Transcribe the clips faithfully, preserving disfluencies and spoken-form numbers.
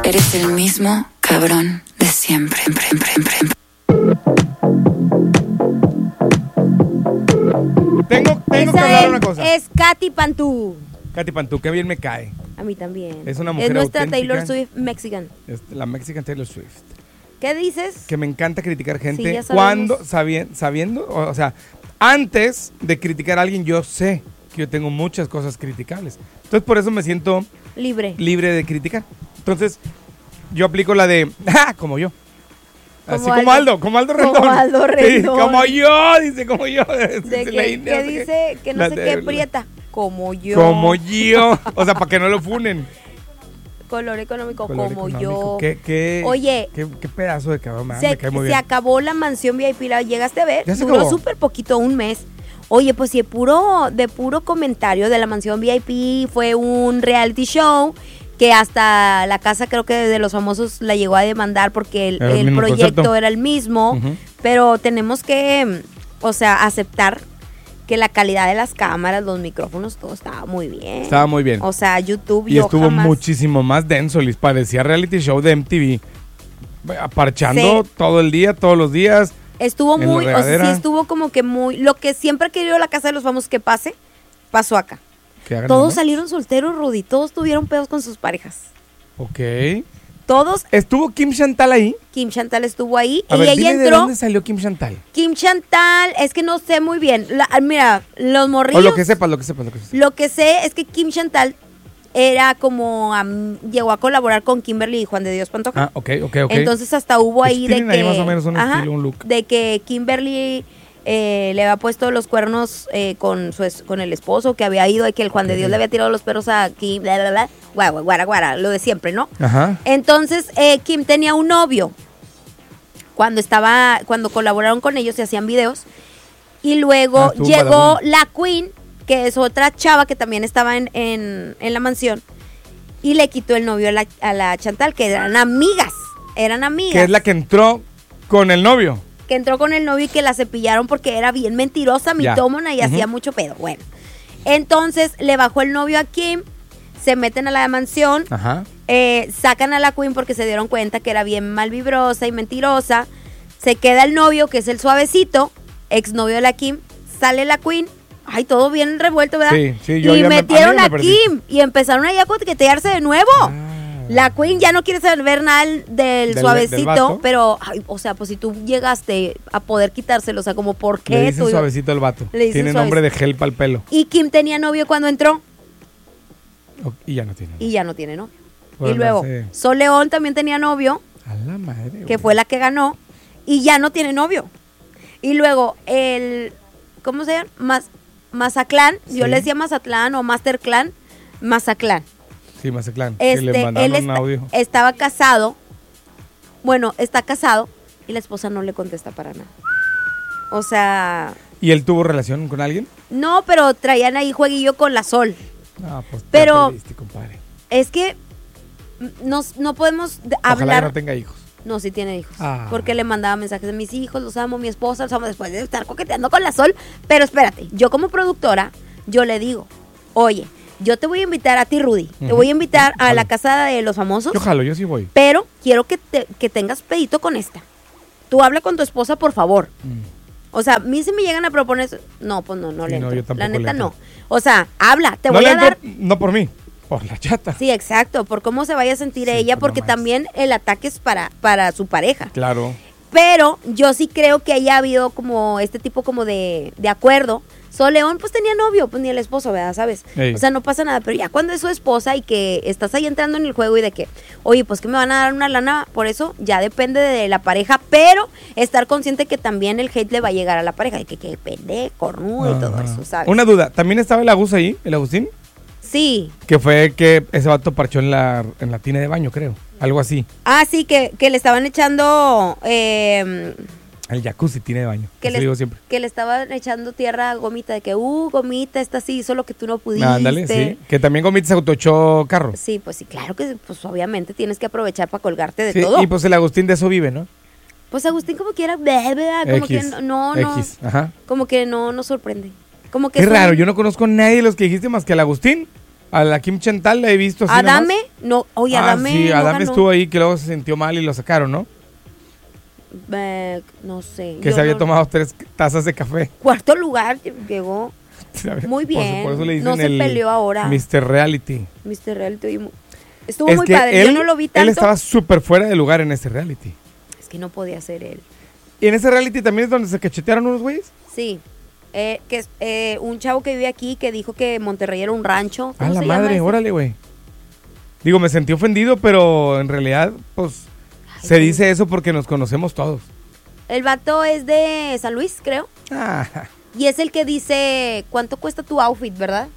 Eres el mismo cabrón de siempre. Tengo, tengo que hablar una cosa. Es Katy Pantú. Katy Pantú, qué bien me cae. A mí también. Es una mujer Es nuestra auténtica. Taylor Swift mexican. Es la Mexican Taylor Swift. ¿Qué dices? Que me encanta criticar Sí, gente ya sabemos. cuando, sabiendo, sabiendo, o sea, antes de criticar a alguien, yo sé que yo tengo muchas cosas criticables. Entonces, por eso me siento Libre. libre de criticar. Entonces, yo aplico la de, ¡ah! Como yo. Así Como como Aldo. Aldo, como Aldo Como Rendón. Aldo Sí, Rendón. como yo, dice, como yo. De que, que dice que no La sé de- qué prieta. Como yo. Como yo. O sea, para que no lo funen. Color económico, Color como económico. yo. ¿Qué, qué, Oye. Qué, qué pedazo de cabrón. Me, Se, me cae muy se bien. acabó la mansión V I P, ¿la llegaste a ver? Ya se Duró acabó. súper poquito, un mes. Oye, pues si de puro, de puro comentario de la mansión V I P fue un reality show que hasta la casa creo que de los famosos la llegó a demandar porque el, Era el el mismo proyecto concepto. era el mismo, Ujú. pero tenemos que, o sea, aceptar que la calidad de las cámaras, los micrófonos, todo estaba muy bien. Estaba muy bien. O sea, YouTube Y yo estuvo jamás- muchísimo más denso, Liz. Parecía reality show de M T V. Parchando Sí. todo el día, todos los días. Estuvo en la muy, o sea, sí regadera. estuvo como que muy, lo que siempre he querido la casa de los famosos que pase, pasó acá. Que hagan Todos amor. salieron solteros, Rudy, todos tuvieron pedos con sus parejas. Ok. Todos, ¿Estuvo Kim Chantal ahí? Kim Chantal estuvo ahí A y ver, ella dime de entró. dónde salió Kim Chantal. Kim Chantal, es que no sé muy bien. La- mira, los O morrillos. lo que sepas, lo que sepas, lo que sepas. Lo que sé es que Kim Chantal era como, am, llegó a colaborar con Kimberly y Juan de Dios Pantoja. Ah, ok, ok, ok. Entonces hasta hubo Pues ahí de tienen que ahí más o menos un ajá, estilo, un look. de que Kimberly eh, le había puesto los cuernos eh, con su es- con el esposo que había ido y que el Juan de Dios le había tirado los perros a Kim, bla, bla, bla, guara, guara, guara, guara, lo de siempre, ¿no? Ajá. Entonces eh, Kim tenía un novio cuando estaba, cuando colaboraron con ellos y hacían videos y luego Ah, estuvo llegó Badabun. la Queen, que es otra chava que también estaba en, en, en la mansión y le quitó el novio a la, a la Chantal, que eran amigas, eran amigas. Que es la que entró con el novio. Que entró con el novio y que la cepillaron porque era bien mentirosa, Ya. mitómana y Ujú. hacía mucho pedo. Bueno, entonces le bajó el novio a Kim, se meten a la mansión, Ajá. eh, sacan a la Queen porque se dieron cuenta que era bien malvibrosa y mentirosa. Se queda el novio, que es el suavecito, exnovio de la Kim, sale la Queen. Ay, todo bien revuelto, ¿verdad? Sí, sí, yo y ya me- a mí metieron me a, perdí. Kim y empezaron ahí a coquetearse de nuevo. Ah. La Queen ya no quiere saber nada del, del Del- suavecito, del vato. pero, ay, o sea, pues si tú llegaste a poder quitárselo, o sea, como, ¿por Le qué dicen tú? suavecito al vato. Le dicen Tiene suavecito. nombre de gel para el pelo. Y Kim tenía novio cuando entró Ok, y ya no tiene. y ya no tiene novio. Bueno, y luego, sí. Sol León también tenía novio, A la madre. que güey. fue la que ganó, y ya no tiene novio. Y luego, el, ¿cómo se llama? Mas, Mazatlán, yo Sí. le decía Mazatlán o Masterclan, Mazatlán. Sí, Mazatlán. Este, que le él mandaron un esta- audio. estaba casado, bueno, está casado y la esposa no le contesta para nada. O sea, ¿Y él tuvo relación con alguien? no, pero traían ahí jueguillo con la Sol. Ah, pues ya Pero- perdiste, compadre. Es que mm, nos, no podemos de- Ojalá hablar. que no tenga hijos. No, sí tiene hijos. Ah. Porque le mandaba mensajes de mis hijos, los amo, mi esposa, los amo después de estar coqueteando con la Sol. Pero espérate, yo como productora, yo le digo, oye, yo te voy a invitar a ti, Rudy. Te Ujú. voy a invitar a Jalo. la casa de los famosos. Yo jalo, yo sí voy. Pero quiero que, te- que tengas pedito con esta. Tú habla con tu esposa, por favor. Mm. O sea, a mí si me llegan a proponer eso, no, pues no, no Sí, le no, entro. yo tampoco La le neta entro. no. O sea, habla, te no voy le a entro, dar. no por mí, por la chata. Sí, exacto, por cómo se vaya a sentir Sí, ella, pues, porque no manches. también el ataque es para, para su pareja. Claro. Pero yo sí creo que haya habido como este tipo como de, de acuerdo. Sol León pues tenía novio, pues ni el esposo, ¿verdad? ¿Sabes? Ey. O sea, no pasa nada, pero ya cuando es su esposa y que estás ahí entrando en el juego y de que, oye, pues que me van a dar una lana, por eso ya depende de la pareja, pero estar consciente que también el hate le va a llegar a la pareja, de que, que pendejo, cornudo y todo Ajá. eso, ¿sabes? Una duda, ¿también estaba el Agus ahí, el Agustín? Sí. Que fue que ese vato parchó en la, en la tina de baño, creo. Algo así. Ah, sí, que, que le estaban echando... Eh, El jacuzzi tina de baño. que, Eso le, digo siempre. que le estaban echando tierra a Gomita, de que, uh, Gomita, esta sí hizo lo que tú no pudiste. Ándale, sí. Que también Gomita se autochó carro. Sí, pues sí, claro que pues obviamente tienes que aprovechar para colgarte de Sí, todo. y pues el Agustín de eso vive, ¿no? Pues Agustín como quiera, bleh, bleh, como X, que no, no, no, X, ajá. como que no nos sorprende. Como que Qué es un- raro, yo no conozco a nadie de los que dijiste más que el Agustín A la Kim Chantal la he visto así Adame, nomás. no, oye, Ah, Adame. sí, no Adame ganó. estuvo ahí que luego se sintió mal y lo sacaron, ¿no? Eh, no sé. Que yo se había no- tomado tres tazas de café. Cuarto lugar llegó. Muy Por eso- bien. Por eso le dicen No se el peleó ahora. mister Reality. mister Reality. mu- Estuvo Es muy que padre. él, Yo no lo vi tanto. él estaba súper fuera de lugar en ese reality. Es que no podía ser él. ¿Y en ese reality también es donde se cachetearon unos güeyes? Sí. Eh, que es eh, un chavo que vive aquí que dijo que Monterrey era un rancho. A ¿Cómo la se llama madre, ese? órale, güey. Digo, me sentí ofendido, pero en realidad, pues, Ay, se sí. dice eso porque nos conocemos todos. El vato es de San Luis, creo. Ah, Y es el que dice, ¿cuánto cuesta tu outfit, verdad?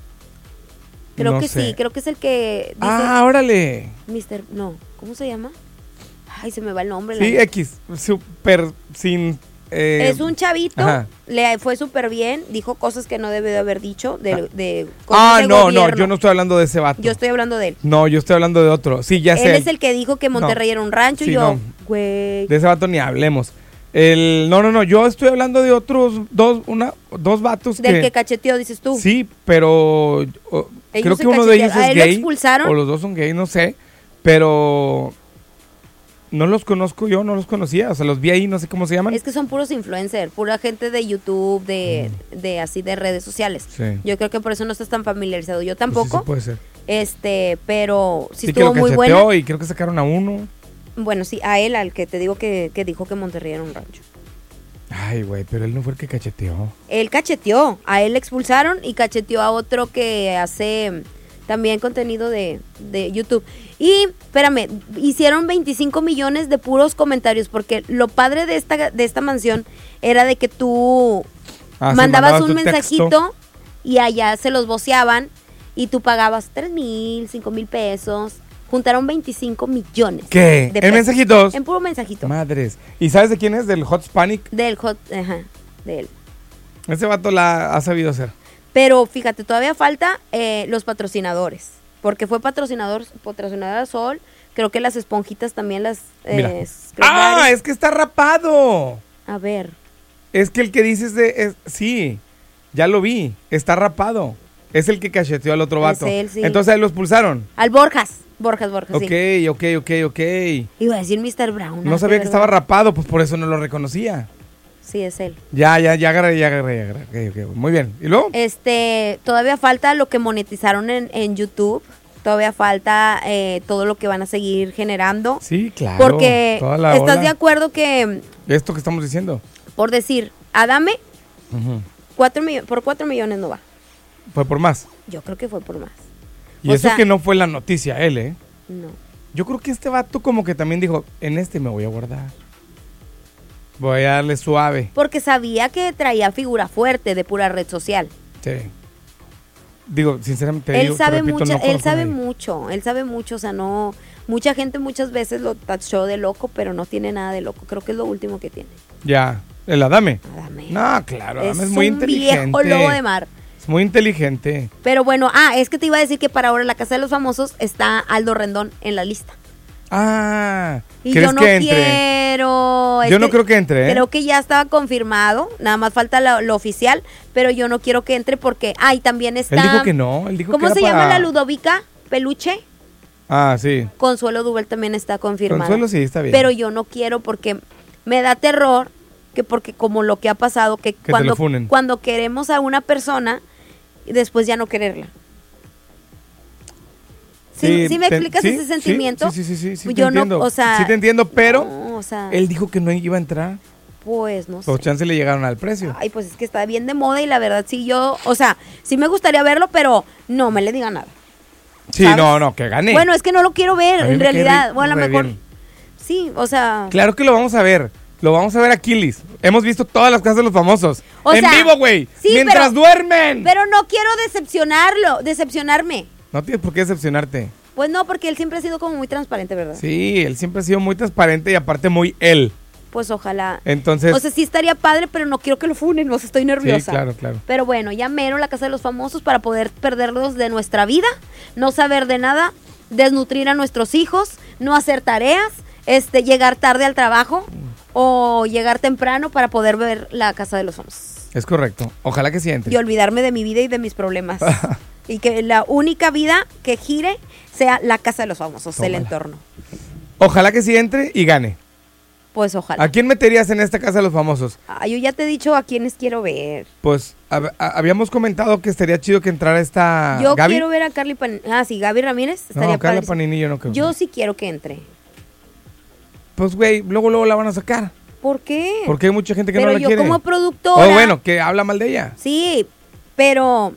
Creo No que sé. sí, creo que es el que dice ah, órale. mister No, ¿cómo se llama? Ay, se me va el nombre. Sí, la- X, súper sin... eh, es un chavito, ajá. le fue súper bien, dijo cosas que no debió de haber dicho, de, de cosas Ah, de no, no, gobierno. yo no estoy hablando de ese vato. Yo estoy hablando de él. No, yo estoy hablando de otro. Sí, ya sé. Él es el que dijo que Monterrey No. era un rancho Sí, y yo, no. güey. De ese vato ni hablemos. El, no, no, no, yo estoy hablando de otros dos, una, dos vatos Del que... que cacheteó, dices tú. Sí, pero o, Ellos creo se que uno de ellos cachetearon. ¿A es él lo gay. expulsaron? O los dos son gay, no sé. Pero no los conozco yo, no los conocía. O sea, los vi ahí, no sé cómo se llaman. Es que son puros influencers, pura gente de YouTube, de, de así de redes sociales. Sí. Yo creo que por eso no estás tan familiarizado. Yo Pues sí, tampoco. sí puede ser. Este, pero sí, Sí, que lo estuvo muy cacheteó bueno. y creo que sacaron a uno. Bueno, sí, a él, al que te digo que, que dijo que Monterrey era un rancho. Ay, güey, pero él no fue el que cacheteó. Él cacheteó, a él le expulsaron y cacheteó a otro que hace también contenido de, de YouTube. Y, espérame, hicieron veinticinco millones de puros comentarios, porque lo padre de esta, de esta mansión era de que tú Ah, sí, mandabas mandabas un tu mensajito texto. y allá se los voceaban y tú pagabas tres mil, cinco mil pesos. Juntaron veinticinco millones. ¿Qué? de ¿En pesos. mensajitos? En puro mensajito. Madres. ¿Y sabes de quién es? Del Hot Panic. Del hot, ajá, de él. Ese vato la ha sabido hacer. Pero fíjate, todavía falta eh, los patrocinadores. Porque fue patrocinador, patrocinador a Sol. Creo que las esponjitas también las... eh, Mira. Scrub ¡Ah! Daddy. Es que está rapado. A ver. Es que el que dices de... es- sí, ya lo vi. Está rapado. Es el que cacheteó al otro Es vato. él, sí. Entonces ahí lo expulsaron. Al Borjas. Borjas, Borjas, Ok, sí. ok, ok, ok. Iba a decir mister Brown. No ah, sabía de que estaba verdad. rapado, pues por eso no lo reconocía. Sí, es él. Ya, ya, ya agarré, ya agarré, ya agarré. Ok, ok. Muy bien. ¿Y luego? Este, todavía falta lo que monetizaron en, en YouTube. Todavía falta eh, todo lo que van a seguir generando. Sí, claro. Porque toda la estás ola. de acuerdo que, Esto que estamos diciendo. por decir, Adame, Ujú. cuatro millo- por cuatro millones no va. Fue por más. Yo creo que fue por más. Y O eso sea- que no fue la noticia, él, ¿eh? No. Yo creo que este vato como que también dijo, en este me voy a guardar. Voy a darle suave. Porque sabía que traía figura fuerte de pura red social. Sí. Digo, sinceramente, él digo, te sabe repito, mucho, no él conozco a sabe nadie. mucho, él sabe mucho, o sea, no, mucha gente muchas veces lo tachó de loco, pero no tiene nada de loco. Creo que es lo último que tiene. Ya, el Adame. Adame. No, claro, es, Adame es muy un inteligente. viejo lobo de mar. Es muy inteligente. Pero bueno, ah, es que te iba a decir que para ahora en la Casa de los Famosos está Aldo Rendón en la lista. Ah, Y ¿crees yo no que entre? quiero. es Yo no creo que entre, ¿eh? Creo que ya estaba confirmado, nada más falta la- lo oficial, pero yo no quiero que entre porque, ay, también está. Él dijo que no, él dijo ¿Cómo que se era llama para- la Ludovica? Peluche. Ah, sí. Consuelo Duval también está confirmada. Consuelo sí, está bien. Pero yo no quiero porque me da terror que porque como lo que ha pasado que, te cuando lo funen. cuando queremos a una persona y después ya no quererla. ¿Sí, sí me te- explicas sí, ese sentimiento? Sí, sí, sí, sí, sí, Pues te yo no, entiendo. o sea, sí te entiendo, pero no, o sea, él dijo que no iba a entrar. pues no sé. Los chances le llegaron al precio. Ay, pues es que está bien de moda y la verdad sí yo, o sea, sí me gustaría verlo, pero no me le diga nada. Sí, ¿sabes? no, no, que gane. Bueno, es que no lo quiero ver, A mí en me cae realidad. re- Bueno, a lo re mejor. bien. Sí, o sea. Claro que lo vamos a ver. Lo vamos a ver aquí, Liz. Hemos visto todas las casas de los famosos. O en sea, vivo, güey. sí, mientras pero- duermen. Pero no quiero decepcionarlo, decepcionarme. No tienes por qué decepcionarte. Pues no, porque él siempre ha sido como muy transparente, ¿verdad? Sí, él siempre ha sido muy transparente y aparte muy él. Pues ojalá. Entonces, O sea, sí estaría padre, pero no quiero que lo funen, o sea, estoy nerviosa. sí, claro, claro. Pero bueno, ya mero la casa de los famosos para poder perderlos de nuestra vida, no saber de nada, desnutrir a nuestros hijos, no hacer tareas, este, llegar tarde al trabajo o llegar temprano para poder ver la casa de los famosos. Es correcto. Ojalá que sí entre. Y olvidarme de mi vida y de mis problemas. Y que la única vida que gire sea la casa de los famosos, Tómala. el entorno. Ojalá que sí entre y gane. Pues ojalá. ¿A quién meterías en esta casa de los famosos? Ah, yo ya te he dicho a quiénes quiero ver. Pues hab- a- habíamos comentado que estaría chido que entrara esta Yo Gaby. quiero ver a Carly Panini. Ah, sí, Gaby Ramírez. Estaría No, Carla padre. Panini yo no creo. Yo sí quiero que entre. Pues güey, luego luego la van a sacar. ¿Por qué? Porque hay mucha gente que Pero no la yo quiere. como productora. O bueno, que habla mal de ella. Sí, pero...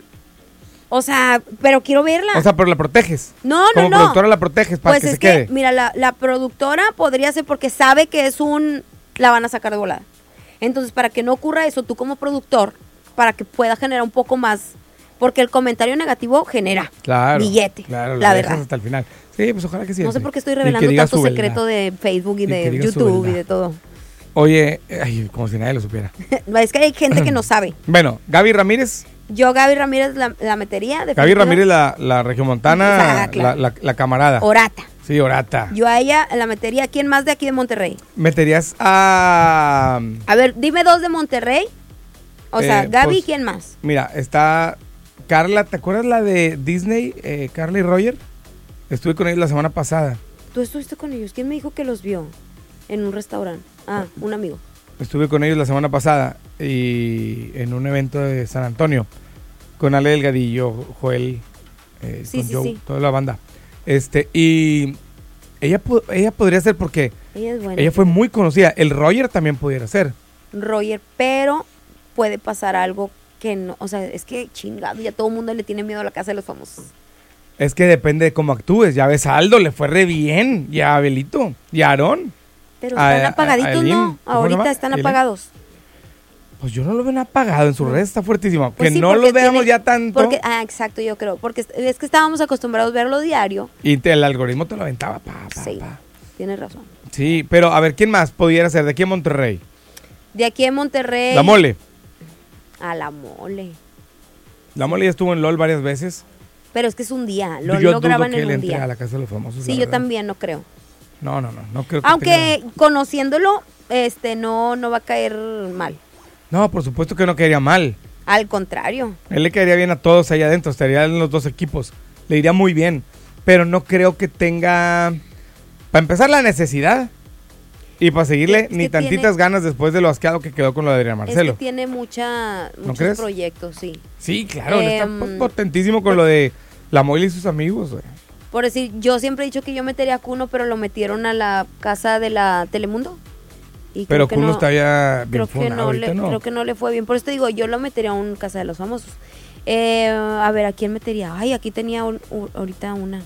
O sea, pero quiero verla. O sea, pero la proteges. no, no, Como no. productora la proteges para Pues que es se que, quede. mira, la, la productora podría ser porque sabe que es un... La van a sacar de volada. Entonces, para que no ocurra eso, tú como productor, para que pueda generar un poco más... Porque el comentario negativo genera Claro. billete, Claro, la dejas verdad. hasta el final. Sí, pues ojalá que sí. No sé entre. por qué estoy Y que revelando diga tanto su secreto verdad. de Facebook y Y que de diga su YouTube y verdad. de todo. Oye, ay, como si nadie lo supiera. Es que hay gente que no sabe. Bueno, Gaby Ramírez. Yo Gaby Ramírez la, la metería. Gaby definitiva. Ramírez, la, la regiomontana, Ah, claro. la, la, la camarada. Orata. Sí, Orata. Yo a ella la metería. ¿Quién más de aquí de Monterrey? ¿Meterías a...? A ver, dime dos de Monterrey. O sea, Eh, Gaby, pues, ¿quién más? Mira, está Carla, ¿te acuerdas la de Disney, eh, Carla y Roger? Estuve con ellos la semana pasada. Tú estuviste con ellos. ¿Quién me dijo que los vio? En un restaurante. Ah, un amigo. Estuve con ellos la semana pasada y en un evento de San Antonio con Ale Delgadillo, Joel, eh, Sí, con sí, Joe, sí. toda la banda. Este, y ella, pu- ella podría ser porque Ella es buena. ella fue muy conocida. El Roger también pudiera ser. Roger, pero puede pasar algo que no. O sea, es que chingado, ya todo el mundo le tiene miedo a la casa de los famosos. Es que depende de cómo actúes. Ya ves a Aldo, le fue re bien. Y a Abelito. Y a Aarón. Pero A- están a- apagaditos, a Elin. ¿no? ¿Cómo se Ahorita llama? están Elin. apagados. Pues yo no lo veo apagado. En sus No. redes está fuertísimo. Pues que sí, no porque lo veamos tiene- ya tanto. Porque, ah, exacto, yo creo. Porque es- es que estábamos acostumbrados a verlo diario. Y te- el algoritmo te lo aventaba. Pa, pa, Sí, pa. tienes razón. Sí, pero a ver, ¿quién más pudiera ser? De aquí en Monterrey. De aquí en Monterrey. La Mole. A la mole. La Mole ya estuvo en LOL varias veces. Pero es que es un día. Lo, yo lo dudo graban que él en un entre día. a la casa de los famosos. Sí, la yo verdad. también no creo. No, no, no. No creo que Aunque tenga- conociéndolo, este, no, no va a caer mal. No, por supuesto que no caería mal. Al contrario. Él le caería bien a todos allá adentro. Estaría en los dos equipos. Le iría muy bien. Pero no creo que tenga... Para empezar, la necesidad. Y para seguirle, Es que ni tantitas tiene- ganas después de lo asqueado que quedó con lo de Adrián Marcelo. Es que tiene mucha, ¿No muchos crees? proyectos, sí. Sí, claro. él está Em, po- potentísimo con lo de la Mole y sus amigos, güey. Por decir, yo siempre he dicho que yo metería a Kuno, pero lo metieron a la casa de la Telemundo. Y Pero creo que Kuno no- está ya bien creo que funado no ahorita, le, ¿no? creo que no le fue bien. Por eso te digo, yo lo metería a un casa de los famosos. Eh, a ver, ¿a quién metería? Ay, aquí tenía un- un- ahorita una.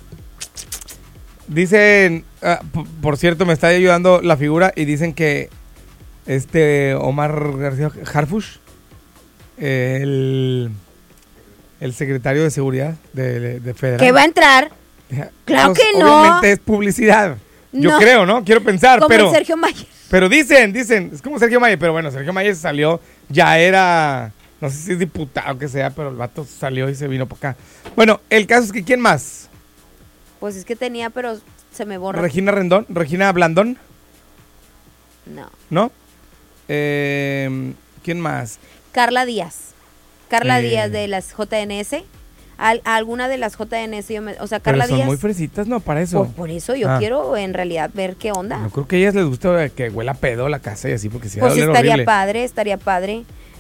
Dicen, ah, p- por cierto, me está ayudando la figura y dicen que este Omar García Harfush, eh, el, el secretario de seguridad de, de Federal. ¿Que va a entrar? Claro que no. Obviamente es publicidad. Yo No. creo, ¿no? Quiero pensar, Como pero el Sergio Mayer. pero dicen, dicen, es como Sergio Mayer, pero bueno, Sergio Mayer salió, ya era, no sé si es diputado o que sea, pero el vato salió y se vino para acá. Bueno, el caso es que ¿quién más? Pues es que tenía, pero se me borra. Regina Rendón, Regina Blandón, No. ¿no? Eh, ¿Quién más? Carla Díaz. Carla Eh. Díaz de las J N S. Al- alguna de las J N S, yo me- o sea, Pero Carla son Díaz. muy fresitas, ¿no? Para eso. Por, por eso yo Ah. quiero en realidad ver qué onda. Yo creo que a ellas les gusta que huela a pedo la casa y así, porque si va a Pues doler estaría horrible. padre, estaría padre.